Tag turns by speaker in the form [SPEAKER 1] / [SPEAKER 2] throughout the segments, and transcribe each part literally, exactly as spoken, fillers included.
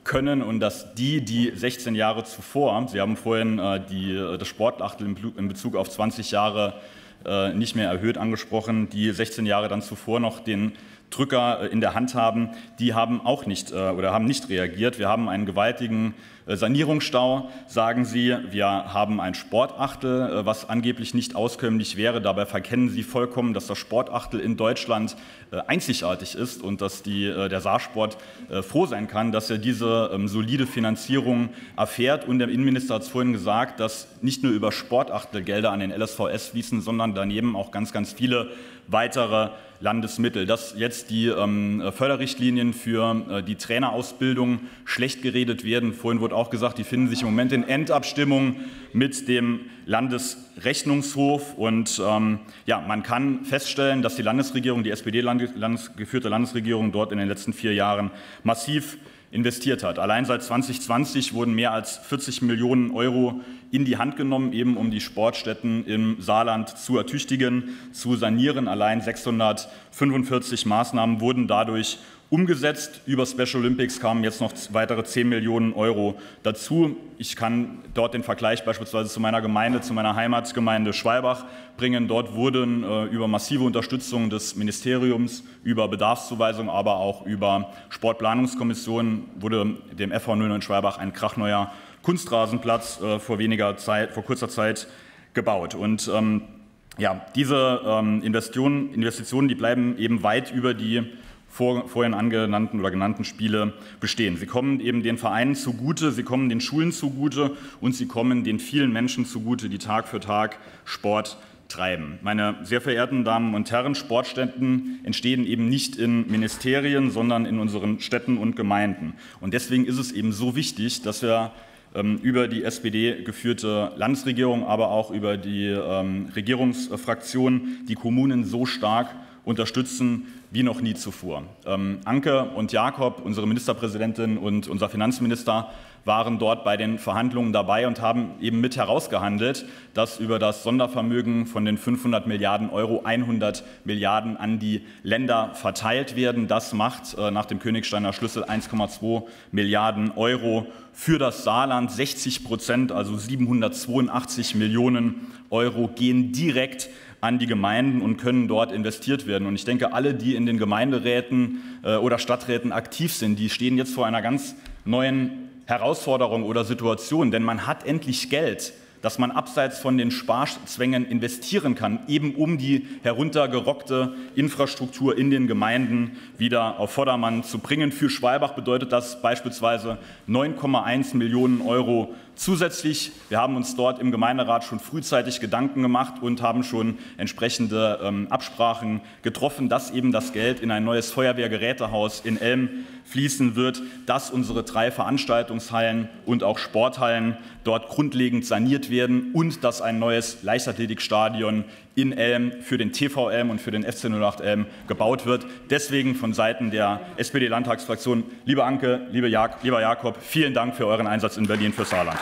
[SPEAKER 1] können und dass die, die sechzehn Jahre zuvor, Sie haben vorhin äh, die, das Sportachtel in Bezug auf zwanzig Jahre äh, nicht mehr erhöht angesprochen, die sechzehn Jahre dann zuvor noch den Drücker in der Hand haben, die haben auch nicht oder haben nicht reagiert. Wir haben einen gewaltigen Sanierungsstau, sagen Sie. Wir haben ein Sportachtel, was angeblich nicht auskömmlich wäre. Dabei verkennen Sie vollkommen, dass das Sportachtel in Deutschland einzigartig ist und dass die, der Saarsport froh sein kann, dass er diese solide Finanzierung erfährt. Und der Innenminister hat es vorhin gesagt, dass nicht nur über Sportachtel Gelder an den L S V S fließen, sondern daneben auch ganz, ganz viele weitere Landesmittel. Dass jetzt die ähm, Förderrichtlinien für äh, die Trainerausbildung schlecht geredet werden. Vorhin wurde auch gesagt, die finden sich im Moment in Endabstimmung mit dem Landesrechnungshof. Und ähm, ja, man kann feststellen, dass die Landesregierung, die S P D-geführte Landesregierung dort in den letzten vier Jahren massiv investiert hat. Allein seit zwanzig zwanzig wurden mehr als vierzig Millionen Euro in die Hand genommen, eben um die Sportstätten im Saarland zu ertüchtigen, zu sanieren. Allein sechshundertfünfundvierzig Maßnahmen wurden dadurch umgesetzt. Über Special Olympics kamen jetzt noch weitere zehn Millionen Euro dazu. Ich kann dort den Vergleich beispielsweise zu meiner Gemeinde, zu meiner Heimatgemeinde Schwalbach bringen. Dort wurden äh, über massive Unterstützung des Ministeriums, über Bedarfszuweisung, aber auch über Sportplanungskommissionen wurde dem F V null neun Schwalbach ein krachneuer Kunstrasenplatz äh, vor weniger Zeit, vor kurzer Zeit gebaut. Und ähm, ja, diese ähm, Investitionen, Investitionen, die bleiben eben weit über die vor, vorhin angenannten oder genannten Spiele bestehen. Sie kommen eben den Vereinen zugute, sie kommen den Schulen zugute und sie kommen den vielen Menschen zugute, die Tag für Tag Sport treiben. Meine sehr verehrten Damen und Herren, Sportstätten entstehen eben nicht in Ministerien, sondern in unseren Städten und Gemeinden. Und deswegen ist es eben so wichtig, dass wir ähm, über die S P D geführte Landesregierung, aber auch über die ähm, Regierungsfraktion die Kommunen so stark unterstützen wie noch nie zuvor. Ähm, Anke und Jakob, unsere Ministerpräsidentin und unser Finanzminister, waren dort bei den Verhandlungen dabei und haben eben mit herausgehandelt, dass über das Sondervermögen von den fünfhundert Milliarden Euro hundert Milliarden an die Länder verteilt werden. Das macht äh, nach dem Königsteiner Schlüssel eins Komma zwei Milliarden Euro für das Saarland. sechzig Prozent, also siebenhundertzweiundachtzig Millionen Euro, gehen direkt an die Gemeinden und können dort investiert werden. Und ich denke, alle, die in den Gemeinderäten äh, oder Stadträten aktiv sind, die stehen jetzt vor einer ganz neuen Herausforderung oder Situation, denn man hat endlich Geld, dass man abseits von den Sparzwängen investieren kann, eben um die heruntergerockte Infrastruktur in den Gemeinden wieder auf Vordermann zu bringen. Für Schwalbach bedeutet das beispielsweise neun Komma eins Millionen Euro zusätzlich. Wir haben uns dort im Gemeinderat schon frühzeitig Gedanken gemacht und haben schon entsprechende ähm, Absprachen getroffen, dass eben das Geld in ein neues Feuerwehrgerätehaus in Elm fließen wird, dass unsere drei Veranstaltungshallen und auch Sporthallen dort grundlegend saniert werden und dass ein neues Leichtathletikstadion in Elm für den T V Elm und für den F C null acht Elm gebaut wird. Deswegen von Seiten der S P D-Landtagsfraktion, liebe Anke, liebe Jak- lieber Jakob, vielen Dank für euren Einsatz in Berlin für Saarland.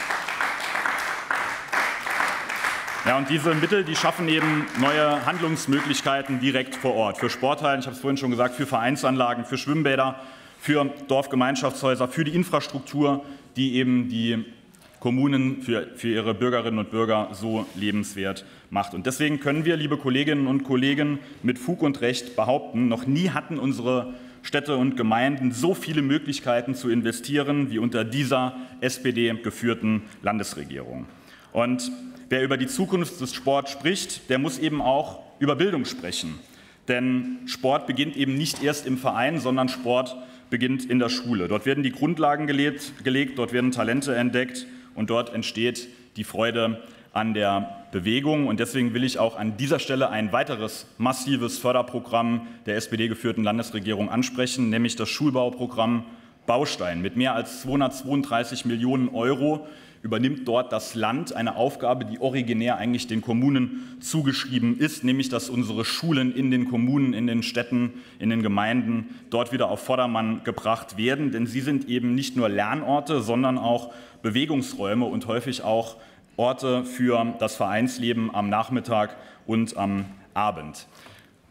[SPEAKER 1] Ja, und diese Mittel, die schaffen eben neue Handlungsmöglichkeiten direkt vor Ort. Für Sporthallen, ich habe es vorhin schon gesagt, für Vereinsanlagen, für Schwimmbäder, für Dorfgemeinschaftshäuser, für die Infrastruktur, die eben die Kommunen für, für ihre Bürgerinnen und Bürger so lebenswert macht. Und deswegen können wir, liebe Kolleginnen und Kollegen, mit Fug und Recht behaupten, noch nie hatten unsere Städte und Gemeinden so viele Möglichkeiten zu investieren wie unter dieser S P D-geführten Landesregierung. Und wer über die Zukunft des Sports spricht, der muss eben auch über Bildung sprechen. Denn Sport beginnt eben nicht erst im Verein, sondern Sport beginnt in der Schule. Dort werden die Grundlagen gelegt, gelegt, dort werden Talente entdeckt und dort entsteht die Freude an der Bewegung. Und deswegen will ich auch an dieser Stelle ein weiteres massives Förderprogramm der S P D-geführten Landesregierung ansprechen, nämlich das Schulbauprogramm Baustein. Mit mehr als zweihundertzweiunddreißig Millionen Euro übernimmt dort das Land eine Aufgabe, die originär eigentlich den Kommunen zugeschrieben ist, nämlich dass unsere Schulen in den Kommunen, in den Städten, in den Gemeinden dort wieder auf Vordermann gebracht werden. Denn sie sind eben nicht nur Lernorte, sondern auch Bewegungsräume und häufig auch Orte für das Vereinsleben am Nachmittag und am Abend.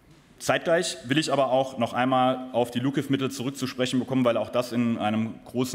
[SPEAKER 1] Zeitgleich will ich aber auch noch einmal auf die LuKif-Mittel zurückzusprechen bekommen, weil auch das in einem großen